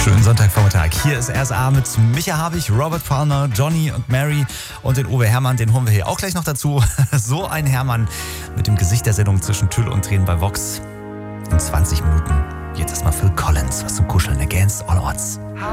Schönen Sonntagvormittag. Hier ist RSA mit Micha Habich, Robert Palmer, Johnny und Mary und den Uwe Herrmann. Den holen wir hier auch gleich noch dazu. So ein Herrmann mit dem Gesicht der Sendung zwischen Tüll und Tränen bei Vox. In 20 Minuten. Jetzt erstmal Phil Collins, was zum Kuscheln. Against All Odds.